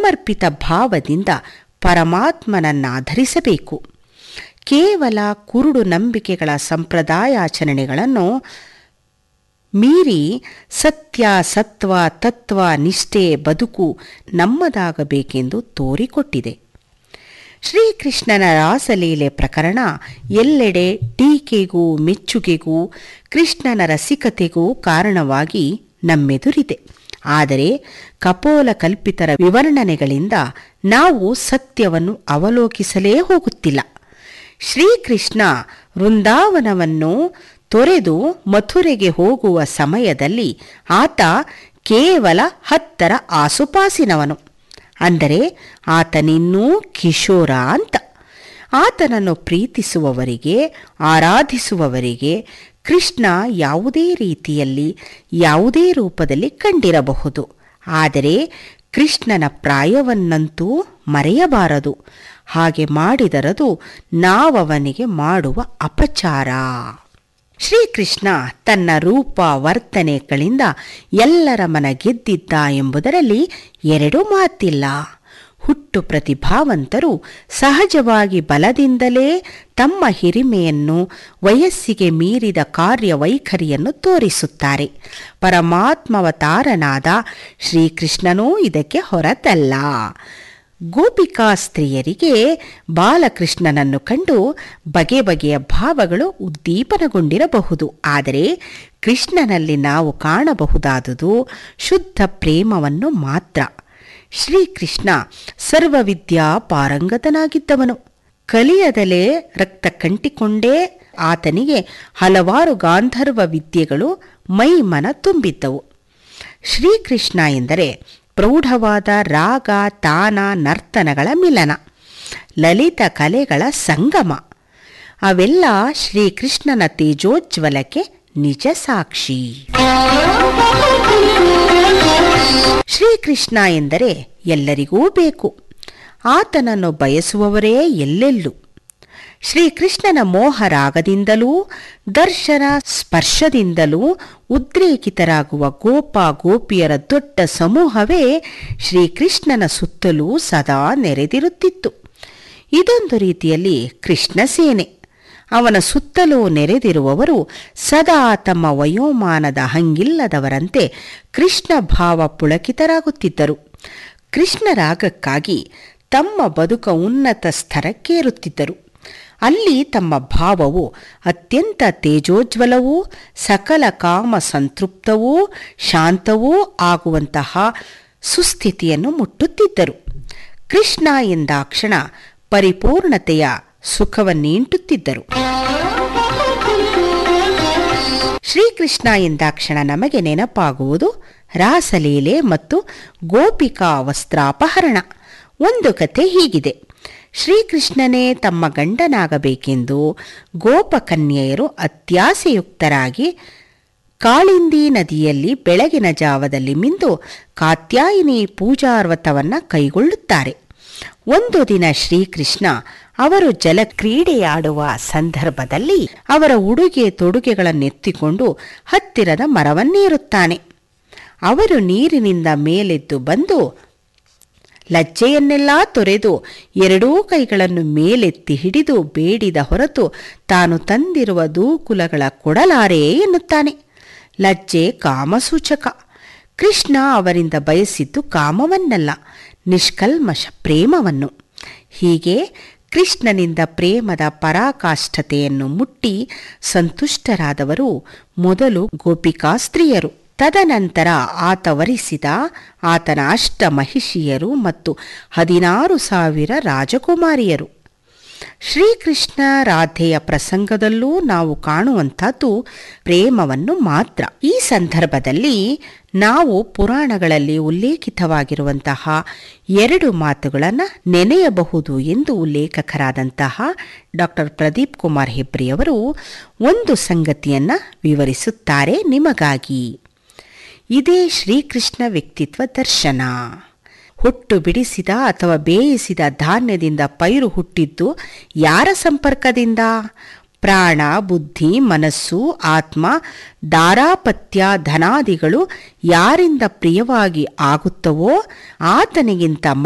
ಸಮರ್ಪಿತ ಭಾವದಿಂದ ಪರಮಾತ್ಮನನ್ನಾಧರಿಸಬೇಕು. ಕೇವಲ ಕುರುಡು ನಂಬಿಕೆಗಳ ಸಂಪ್ರದಾಯಾಚರಣೆಗಳನ್ನು ಮೀರಿ ಸತ್ಯ, ಸತ್ವ, ತತ್ವ, ನಿಷ್ಠೆ ಬದುಕು ನಮ್ಮದಾಗಬೇಕೆಂದು ತೋರಿಕೊಟ್ಟಿದೆ. ಶ್ರೀಕೃಷ್ಣನ ರಾಸಲೀಲೆ ಪ್ರಕರಣ ಎಲ್ಲೆಡೆ ಟೀಕೆಗೂ ಮೆಚ್ಚುಗೆಗೂ ಕೃಷ್ಣನ ರಸಿಕತೆಗೂ ಕಾರಣವಾಗಿ ನಮ್ಮೆದುರಿದೆ. ಆದರೆ ಕಪೋಲ ಕಲ್ಪಿತರ ವಿವರಣೆಗಳಿಂದ ನಾವು ಸತ್ಯವನ್ನು ಅವಲೋಕಿಸಲೇ ಹೋಗುತ್ತಿಲ್ಲ. ಶ್ರೀಕೃಷ್ಣ ವೃಂದಾವನವನ್ನು ತೊರೆದು ಮಥುರೆಗೆ ಹೋಗುವ ಸಮಯದಲ್ಲಿ ಆತ ಕೇವಲ 10ರ ಆಸುಪಾಸಿನವನು. ಅಂದರೆ ಆತನಿನ್ನೂ ಕಿಶೋರ ಅಂತ. ಆತನನ್ನು ಪ್ರೀತಿಸುವವರಿಗೆ, ಆರಾಧಿಸುವವರಿಗೆ ಕೃಷ್ಣ ಯಾವುದೇ ರೀತಿಯಲ್ಲಿ, ಯಾವುದೇ ರೂಪದಲ್ಲಿ ಕಂಡಿರಬಹುದು. ಆದರೆ ಕೃಷ್ಣನ ಪ್ರಾಯವನ್ನಂತೂ ಮರೆಯಬಾರದು. ಹಾಗೆ ಮಾಡಿದರದು ನಾವವನಿಗೆ ಮಾಡುವ ಅಪಚಾರ. ಶ್ರೀಕೃಷ್ಣ ತನ್ನ ರೂಪ ವರ್ತನೆಗಳಿಂದ ಎಲ್ಲರ ಮನ ಗೆದ್ದಿದ್ದ ಎಂಬುದರಲ್ಲಿ ಎರಡೂ ಮಾತಿಲ್ಲ. ಹುಟ್ಟು ಪ್ರತಿಭಾವಂತರು ಸಹಜವಾಗಿ ಬಲದಿಂದಲೇ ತಮ್ಮ ಹಿರಿಮೆಯನ್ನು, ವಯಸ್ಸಿಗೆ ಮೀರಿದ ಕಾರ್ಯವೈಖರಿಯನ್ನು ತೋರಿಸುತ್ತಾರೆ. ಪರಮಾತ್ಮಾವತಾರನಾದ ಶ್ರೀಕೃಷ್ಣನೂ ಇದಕ್ಕೆ ಹೊರತಲ್ಲ. ಗೋಪಿಕಾ ಸ್ತ್ರೀಯರಿಗೆ ಬಾಲಕೃಷ್ಣನನ್ನು ಕಂಡು ಬಗೆ ಬಗೆಯ ಭಾವಗಳು ಉದ್ದೀಪನಗೊಂಡಿರಬಹುದು. ಆದರೆ ಕೃಷ್ಣನಲ್ಲಿ ನಾವು ಕಾಣಬಹುದಾದುದು ಶುದ್ಧ ಪ್ರೇಮವನ್ನು ಮಾತ್ರ. ಶ್ರೀಕೃಷ್ಣ ಸರ್ವವಿದ್ಯಾ ಪಾರಂಗತನಾಗಿದ್ದವನು. ಕಲಿಯದಲೇ ರಕ್ತ ಕಂಟಿಕೊಂಡೇ ಆತನಿಗೆ ಹಲವಾರು ಗಾಂಧರ್ವ ವಿದ್ಯೆಗಳು ಮೈಮನ ತುಂಬಿದ್ದವು. ಶ್ರೀಕೃಷ್ಣ ಎಂದರೆ ಪ್ರೌಢವಾದ ರಾಗ, ತಾನ, ನರ್ತನಗಳ ಮಿಲನ, ಲಲಿತ ಕಲೆಗಳ ಸಂಗಮ. ಅವೆಲ್ಲ ಶ್ರೀಕೃಷ್ಣನ ತೇಜೋಜ್ವಲಕ್ಕೆ ನಿಜ ಸಾಕ್ಷಿ. ಶ್ರೀಕೃಷ್ಣ ಎಂದರೆ ಎಲ್ಲರಿಗೂ ಬೇಕು. ಆತನನ್ನು ಬಯಸುವವರೇ ಎಲ್ಲೆಲ್ಲೂ. ಶ್ರೀಕೃಷ್ಣನ ಮೋಹರಾಗದಿಂದಲೂ ದರ್ಶನ ಸ್ಪರ್ಶದಿಂದಲೂ ಉದ್ರೇಕಿತರಾಗುವ ಗೋಪ ಗೋಪಿಯರ ದೊಡ್ಡ ಸಮೂಹವೇ ಶ್ರೀಕೃಷ್ಣನ ಸುತ್ತಲೂ ಸದಾ ನೆರೆದಿರುತ್ತಿತ್ತು. ಇದೊಂದು ರೀತಿಯಲ್ಲಿ ಕೃಷ್ಣ ಸೇನೆ. ಅವನ ಸುತ್ತಲೂ ನೆರೆದಿರುವವರು ಸದಾ ತಮ್ಮ ವಯೋಮಾನದ ಹಂಗಿಲ್ಲದವರಂತೆ ಕೃಷ್ಣ ಭಾವ ಪುಳಕಿತರಾಗುತ್ತಿದ್ದರು. ಕೃಷ್ಣರಾಗಕ್ಕಾಗಿ ತಮ್ಮ ಬದುಕ ಉನ್ನತ ಸ್ತರಕ್ಕೇರುತ್ತಿದ್ದರು. ಅಲ್ಲಿ ತಮ್ಮ ಭಾವವು ಅತ್ಯಂತ ತೇಜೋಜ್ವಲವೂ ಸಕಲ ಕಾಮ ಸಂತೃಪ್ತವೂ ಶಾಂತವೂ ಆಗುವಂತಹ ಸುಸ್ಥಿತಿಯನ್ನು ಮುಟ್ಟುತ್ತಿದ್ದರು. ಕೃಷ್ಣ ಎಂದಾಕ್ಷಣ ಪರಿಪೂರ್ಣತೆಯ ಸುಖವನ್ನೀಂಟುತ್ತಿದ್ದರು. ಶ್ರೀಕೃಷ್ಣ ಎಂದಾಕ್ಷಣ ನಮಗೆ ನೆನಪಾಗುವುದು ರಾಸಲೀಲೆ ಮತ್ತು ಗೋಪಿಕಾ ವಸ್ತ್ರಾಪಹರಣ. ಒಂದು ಕಥೆ ಹೀಗಿದೆ. ಶ್ರೀಕೃಷ್ಣನೇ ತಮ್ಮ ಗಂಡನಾಗಬೇಕೆಂದು ಗೋಪಕನ್ಯೆಯರು ಅತ್ಯಾಸೆಯುಕ್ತರಾಗಿ ಕಾಳಿಂದಿ ನದಿಯಲ್ಲಿ ಬೆಳಗಿನ ಜಾವದಲ್ಲಿ ಮಿಂದು ಕಾತ್ಯಾಯಿನಿ ಪೂಜಾರ್ವತವನ್ನು ಕೈಗೊಳ್ಳುತ್ತಾರೆ. ಒಂದು ದಿನ ಶ್ರೀಕೃಷ್ಣ ಅವರು ಜಲಕ್ರೀಡೆಯಾಡುವ ಸಂದರ್ಭದಲ್ಲಿ ಅವರ ಉಡುಗೆ ತೊಡುಗೆಗಳನ್ನೆತ್ತಿಕೊಂಡು ಹತ್ತಿರದ ಮರವನ್ನೇರುತ್ತಾನೆ. ಅವರು ನೀರಿನಿಂದ ಮೇಲೆದ್ದು ಬಂದು ಲಜ್ಜೆಯನ್ನೆಲ್ಲ ತೊರೆದು ಎರಡೂ ಕೈಗಳನ್ನು ಮೇಲೆತ್ತಿ ಹಿಡಿದು ಬೇಡಿದ ಹೊರತು ತಾನು ತಂದಿರುವ ದೂಕುಲಗಳ ಕೊಡಲಾರೆ ಎನ್ನುತ್ತಾನೆ. ಲಜ್ಜೆ ಕಾಮಸೂಚಕ. ಕೃಷ್ಣ ಅವರಿಂದ ಬಯಸಿದ್ದು ಕಾಮವನ್ನಲ್ಲ, ನಿಷ್ಕಲ್ಮಶ ಪ್ರೇಮವನ್ನು. ಹೀಗೆ ಕೃಷ್ಣನಿಂದ ಪ್ರೇಮದ ಪರಾಕಾಷ್ಠತೆಯನ್ನು ಮುಟ್ಟಿ ಸಂತುಷ್ಟರಾದವರು ಮೊದಲು ಗೋಪಿಕಾ ಸ್ತ್ರೀಯರು. ತದನಂತರ ಆತ ವರಿಸಿದ ಆತನ ಅಷ್ಟಮಹಿಷಿಯರು ಮತ್ತು 16,000 ರಾಜಕುಮಾರಿಯರು. ಶ್ರೀಕೃಷ್ಣ ರಾಧೆಯ ಪ್ರಸಂಗದಲ್ಲೂ ನಾವು ಕಾಣುವಂಥದ್ದು ಪ್ರೇಮವನ್ನು ಮಾತ್ರ. ಈ ಸಂದರ್ಭದಲ್ಲಿ ನಾವು ಪುರಾಣಗಳಲ್ಲಿ ಉಲ್ಲೇಖಿತವಾಗಿರುವಂತಹ 2 ಮಾತುಗಳನ್ನು ನೆನೆಯಬಹುದು ಎಂದು ಲೇಖಕರಾದಂತಹ ಡಾಕ್ಟರ್ ಪ್ರದೀಪ್ ಕುಮಾರ್ ಹೆಬ್ರಿಯವರು ಒಂದು ಸಂಗತಿಯನ್ನು ವಿವರಿಸುತ್ತಾರೆ ನಿಮಗಾಗಿ. ಇದೇ ಶ್ರೀಕೃಷ್ಣ ವ್ಯಕ್ತಿತ್ವ ದರ್ಶನ. ಹುಟ್ಟು ಬಿಡಿಸಿದ ಅಥವಾ ಬೇಯಿಸಿದ ಧಾನ್ಯದಿಂದ ಪೈರು ಹುಟ್ಟಿದ್ದು ಯಾರ ಸಂಪರ್ಕದಿಂದ? ಪ್ರಾಣ, ಬುದ್ಧಿ, ಮನಸ್ಸು, ಆತ್ಮ, ದಾರಾಪತ್ಯ, ಧನಾದಿಗಳು ಯಾರಿಂದ ಪ್ರಿಯವಾಗಿ ಆಗುತ್ತವೋ ಆತನಿಗಿಂತ